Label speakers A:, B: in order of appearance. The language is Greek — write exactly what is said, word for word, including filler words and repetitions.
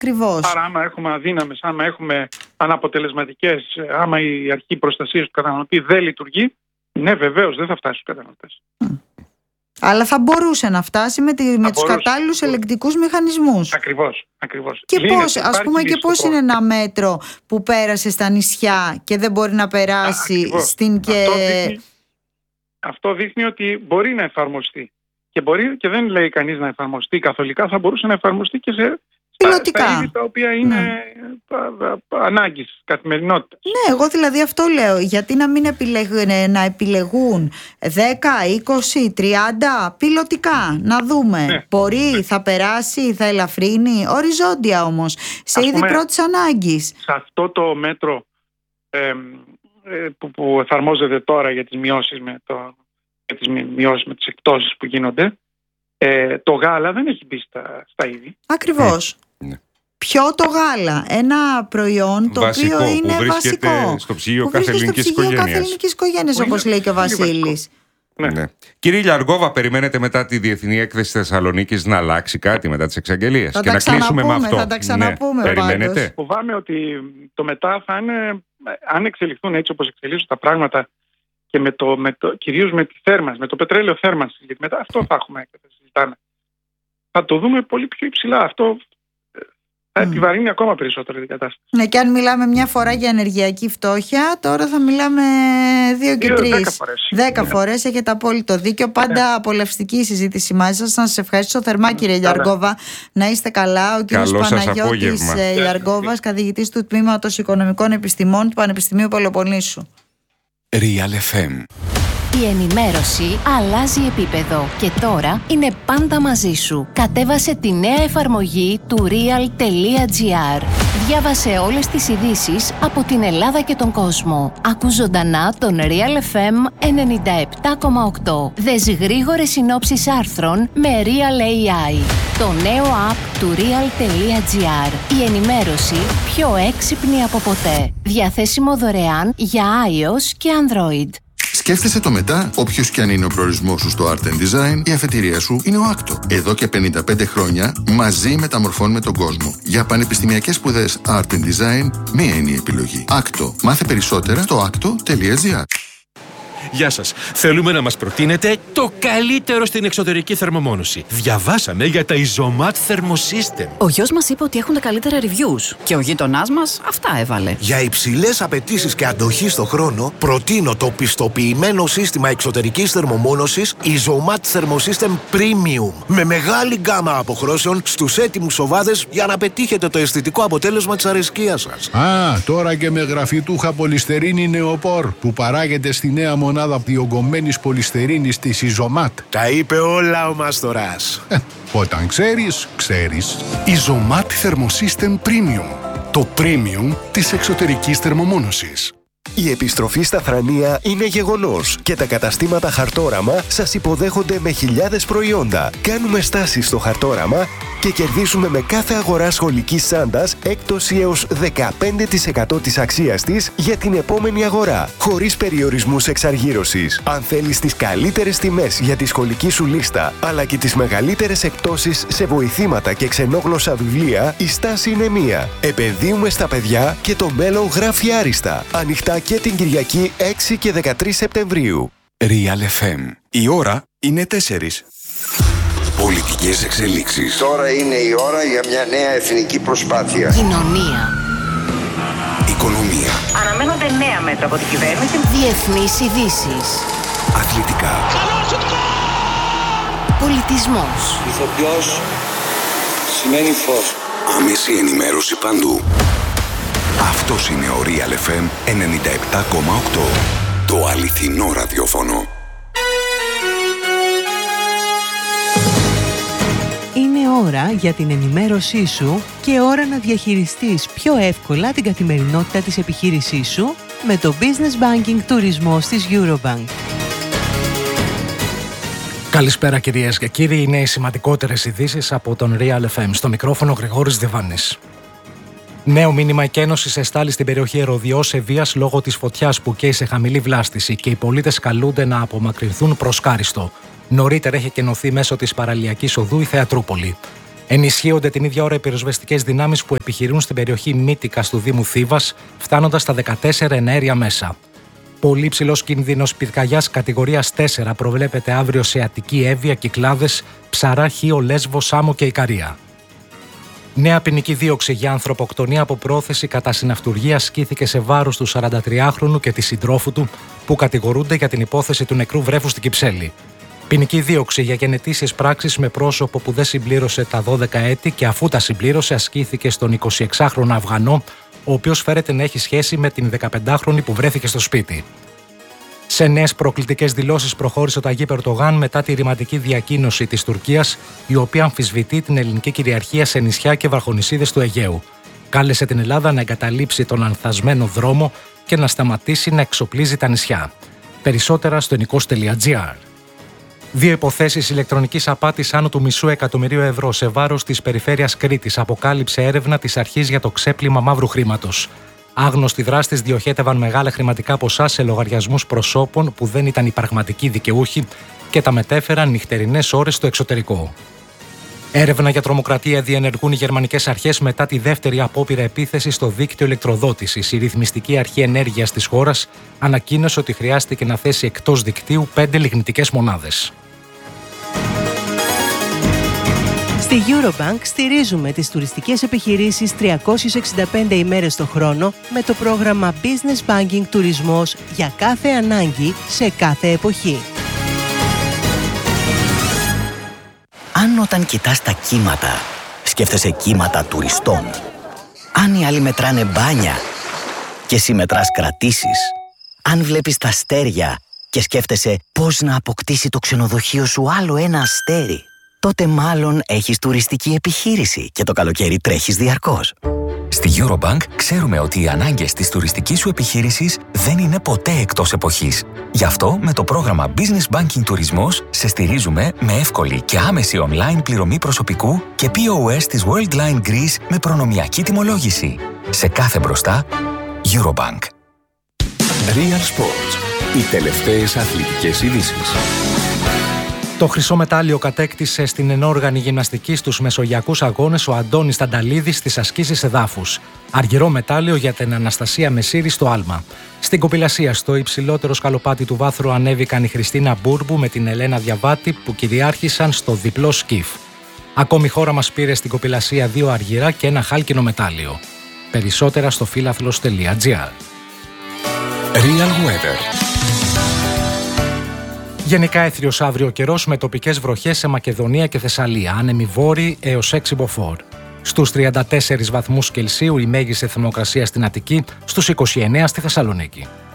A: Ακριβώς.
B: Άρα άμα έχουμε αδύναμες, άμα έχουμε αναποτελεσματικές, άμα η αρχή προστασίας του καταναλωτή δεν λειτουργεί, ναι, βεβαίως δεν θα φτάσει στους καταναλωτές.
A: Mm. Αλλά θα μπορούσε να φτάσει με, τη, με τους κατάλληλους ελεγκτικούς μηχανισμούς.
B: Ακριβώς, ακριβώς.
A: Και πώς, ας πούμε, και πώς είναι ένα μέτρο που πέρασε στα νησιά και δεν μπορεί να περάσει
B: ακριβώς.
A: στην και...
B: Αυτό δείχνει, αυτό δείχνει ότι μπορεί να εφαρμοστεί. Και, μπορεί, και δεν λέει κανείς να εφαρμοστεί καθολικά, θα μπορούσε να εφαρμοστεί και σε
A: πιλωτικά.
B: Στα είδη τα οποία είναι ναι. ανάγκης, καθημερινότητας.
A: Ναι, εγώ δηλαδή αυτό λέω. Γιατί να μην επιλεγούν, να επιλεγούν δέκα, είκοσι, τριάντα πιλωτικά, να δούμε. Ναι. Μπορεί, ναι. θα περάσει, θα ελαφρύνει. Οριζόντια όμως, σε
B: Ας
A: είδη
B: πούμε,
A: πρώτης ανάγκης.
B: Σε αυτό το μέτρο ε, που, που εφαρμόζεται τώρα για τις μειώσεις με, το, για τις μειώσεις με τις εκπτώσεις που γίνονται, ε, το γάλα δεν έχει μπει στα, στα είδη.
A: Ακριβώς.
C: Ναι.
A: Ποιο το γάλα, ένα προϊόν το
C: βασικό,
A: οποίο είναι
C: που βρίσκεται
A: βασικό.
C: Στο ψυγείο κάθε ελληνικής οικογένειας.
A: Όπως λέει και ο Βασίλης.
C: Ναι. Ναι. Κύριε Λιαργόβα, περιμένετε μετά τη Διεθνή Έκθεση Θεσσαλονίκης να αλλάξει κάτι μετά τις εξαγγελίες και να κλείσουμε με αυτό?
A: Θα τα ξαναπούμε.
C: Ναι. Περιμένετε.
B: Φοβάμαι ότι το μετά θα είναι, αν εξελιχθούν έτσι όπως εξελίσσουν τα πράγματα και με το, με το, κυρίως με τη θέρμανση, με το πετρέλαιο θέρμανσης, γιατί μετά αυτό θα έχουμε και θα συζητάμε. Θα το δούμε πολύ πιο υψηλά. Αυτό θα επιβαρύνει mm. ακόμα περισσότερο την κατάσταση.
A: Ναι, και αν μιλάμε μια φορά για ενεργειακή φτώχεια, τώρα θα μιλάμε δύο και τρεις.
B: Δέκα φορές.
A: Δέκα φορές, έχετε απόλυτο δίκιο. Πάντα yeah. απολαυστική η συζήτηση μαζί σας. Να σας ευχαριστήσω θερμά, κύριε Λιαργόβα. Να είστε καλά. Ο κύριος Παναγιώτης Λιαργόβας, καθηγητής του Τμήματος Οικονομικών Επιστημών του Πανεπιστημίου Πελοποννήσου.
D: Real εφ εμ.
E: Η ενημέρωση αλλάζει επίπεδο και τώρα είναι πάντα μαζί σου. Κατέβασε τη νέα εφαρμογή του real.gr. Διάβασε όλες τις ειδήσεις από την Ελλάδα και τον κόσμο. Ακού ζωντανά τον Real εφ εμ ενενήντα επτά κόμμα οκτώ. Δες γρήγορες συνόψεις άρθρων με Real έι άι. Το νέο app του real.gr. Η ενημέρωση πιο έξυπνη από ποτέ. Διαθέσιμο δωρεάν για iOS και Android.
F: Σκέφτεσαι το μετά, όποιος και αν είναι ο προορισμός σου στο Art and Design, η αφετηρία σου είναι ο Άκτο. Εδώ και πενήντα πέντε χρόνια μαζί μεταμορφώνουμε τον κόσμο. Για πανεπιστημιακές σπουδές Art and Design, μία είναι η επιλογή. Άκτο. Μάθε περισσότερα στο άκτο τελεία τζι άρ.
G: Γεια σας. Θέλουμε να μας προτείνετε το καλύτερο στην εξωτερική θερμομόνωση. Διαβάσαμε για τα Isomat Thermosystem.
H: Ο γιος μας είπε ότι έχουν τα καλύτερα reviews και ο γείτονάς μας αυτά έβαλε.
I: Για υψηλές απαιτήσεις και αντοχή στο χρόνο, προτείνω το πιστοποιημένο σύστημα εξωτερικής θερμομόνωσης Isomat Thermosystem Premium. Με μεγάλη γκάμα αποχρώσεων στους έτοιμους σοβάδες για να πετύχετε το αισθητικό αποτέλεσμα της αρεσκίας σας.
J: Α, τώρα και με γραφιτούχα πολυστερίνη νεοπόρ που παράγεται στη νέα μονάδα διογκωμένης πολυστερίνης της Isomat.
I: Τα είπε όλα ο Μάστορας.
J: Ε, όταν ξέρεις, ξέρεις.
D: Isomat Thermosystem Premium. Το premium της εξωτερικής θερμομόνωσης.
K: Η επιστροφή στα Θρανία είναι γεγονός και τα καταστήματα Χαρτόραμα σας υποδέχονται με χιλιάδες προϊόντα. Κάνουμε στάσεις στο Χαρτόραμα και κερδίσουμε με κάθε αγορά σχολικής τσάντας έκπτωση έως δεκαπέντε τοις εκατό της αξίας της για την επόμενη αγορά, χωρίς περιορισμούς εξαργύρωσης. Αν θέλεις τις καλύτερες τιμές για τη σχολική σου λίστα, αλλά και τις μεγαλύτερες εκπτώσεις σε βοηθήματα και ξενόγλωσσα βιβλία, η στάση είναι μία. Επενδύουμε στα παιδιά και το μέλλον γράφει άριστα. Ανοιχτά και την Κυριακή έξι και δεκατρείς Σεπτεμβρίου.
D: Real εφ εμ. Η ώρα είναι τέσσερις. Πολιτικές εξελίξεις.
L: Τώρα είναι η ώρα για μια νέα εθνική προσπάθεια.
E: Κοινωνία.
D: Οικονομία.
E: Αναμένονται νέα μέτρα από την κυβέρνηση. Διεθνείς ειδήσεις.
D: Αθλητικά.
E: Πολιτισμός.
L: Ηθοποιός σημαίνει φως.
D: Άμεση ενημέρωση παντού. Αυτός είναι ο Real εφ εμ ενενήντα επτά κόμμα οκτώ. Το αληθινό ραδιόφωνο.
M: Είναι ώρα για την ενημέρωσή σου και ώρα να διαχειριστείς πιο εύκολα την καθημερινότητα της επιχείρησής σου με το Business Banking Τουρισμός της Eurobank.
N: Καλησπέρα κυρίες και κύριοι, είναι οι σημαντικότερες ειδήσεις από τον Real εφ εμ. Στο μικρόφωνο Γρηγόρης Διβάνης. Νέο μήνυμα εκένωσης εστάλει στην περιοχή Ερωδιός σε βίας λόγω της φωτιάς που καίει σε χαμηλή βλάστηση και οι πολίτες καλούνται να απομακρυνθούν προς Κάριστο. Νωρίτερα έχει εκενωθεί μέσω της παραλιακής οδού η Θεατρούπολη. Ενισχύονται την ίδια ώρα οι πυροσβεστικές δυνάμεις που επιχειρούν στην περιοχή Μύτικας του Δήμου Θήβας, φτάνοντας στα δεκατέσσερα εναέρια μέσα. Πολύ ψηλός κίνδυνος πυρκαγιάς κατηγορίας τέσσερα προβλέπεται αύριο σε Αττική, Εύβοια, Κυκλάδες, Ψαρά, Χίο, Λέσβο, Σάμο και Ικαρία. Νέα ποινική δίωξη για ανθρωποκτονία από πρόθεση κατά συναυτουργία ασκήθηκε σε βάρος του σαραντατριάχρονου και της συντρόφου του, που κατηγορούνται για την υπόθεση του νεκρού βρέφου στην Κυψέλη. Ποινική δίωξη για γενετήσιες πράξεις με πρόσωπο που δεν συμπλήρωσε τα δώδεκα έτη και αφού τα συμπλήρωσε ασκήθηκε στον εικοσιεξάχρονο Αφγανό, ο οποίος φέρεται να έχει σχέση με την δεκαπεντάχρονη που βρέθηκε στο σπίτι. Σε νέες προκλητικές δηλώσεις προχώρησε ο Ταγί Ερντογάν μετά τη ρηματική διακοίνωση της Τουρκίας, η οποία αμφισβητεί την ελληνική κυριαρχία σε νησιά και βαρχονησίδες του Αιγαίου. Κάλεσε την Ελλάδα να εγκαταλείψει τον ανθασμένο δρόμο και να σταματήσει να εξοπλίζει τα νησιά. Περισσότερα στο ενικός τελεία τζι άρ. Δύο υποθέσεις ηλεκτρονικής απάτης άνω του μισού εκατομμυρίου ευρώ σε βάρος της περιφέρειας Κρήτης αποκάλυψε έρευνα της αρχής για το ξέπλυμα μαύρου χρήματος. Άγνωστοι δράστες διοχέτευαν μεγάλα χρηματικά ποσά σε λογαριασμούς προσώπων που δεν ήταν οι πραγματικοί δικαιούχοι και τα μετέφεραν νυχτερινές ώρες στο εξωτερικό. Έρευνα για τρομοκρατία διενεργούν οι γερμανικές αρχές μετά τη δεύτερη απόπειρα επίθεση στο δίκτυο ηλεκτροδότησης. Η ρυθμιστική αρχή ενέργειας της χώρας ανακοίνωσε ότι χρειάστηκε να θέσει εκτός δικτύου πέντε λιγνητικές μονάδες.
M: Στη Eurobank στηρίζουμε τις τουριστικές επιχειρήσεις τριακόσιες εξήντα πέντε ημέρες το χρόνο με το πρόγραμμα Business Banking Τουρισμός για κάθε ανάγκη σε κάθε εποχή.
O: Αν όταν κοιτάς τα κύματα, σκέφτεσαι κύματα τουριστών. Αν οι άλλοι μετράνε μπάνια και εσύ μετράς κρατήσεις. Αν βλέπεις τα αστέρια και σκέφτεσαι πώς να αποκτήσει το ξενοδοχείο σου άλλο ένα αστέρι, τότε μάλλον έχεις τουριστική επιχείρηση και το καλοκαίρι τρέχεις διαρκώς.
P: Στη Eurobank ξέρουμε ότι οι ανάγκες της τουριστικής σου επιχείρησης δεν είναι ποτέ εκτός εποχής. Γι' αυτό με το πρόγραμμα Business Banking Τουρισμός σε στηρίζουμε με εύκολη και άμεση online πληρωμή προσωπικού και πι ο ες της Worldline Greece με προνομιακή τιμολόγηση. Σε κάθε μπροστά, Eurobank.
D: Real Sports. Οι τελευταίες αθλητικές ειδήσεις.
N: Το χρυσό μετάλλιο κατέκτησε στην ενόργανη γυμναστική στους Μεσογειακούς Αγώνες ο Αντώνης Τανταλίδης στις ασκήσεις εδάφους. Αργυρό μετάλλιο για την Αναστασία Μεσήρη στο άλμα. Στην κοπηλασία, στο υψηλότερο σκαλοπάτι του βάθρου, ανέβηκαν η Χριστίνα Μπούρμπου με την Ελένα Διαβάτη που κυριάρχησαν στο διπλό σκιφ. Ακόμη η χώρα μας πήρε στην κοπηλασία δύο αργυρά και ένα χάλκινο μετάλλιο. Περισσότερα στο φίλαθλος τελεία τζι άρ.
D: Real Weather.
N: Γενικά έθριος αύριο καιρός με τοπικές βροχές σε Μακεδονία και Θεσσαλία, άνεμοι βόρειοι έως έξι μποφόρ. Στους τριάντα τέσσερις βαθμούς Κελσίου η μέγιστη θερμοκρασία στην Αττική, στους είκοσι εννέα στη Θεσσαλονίκη.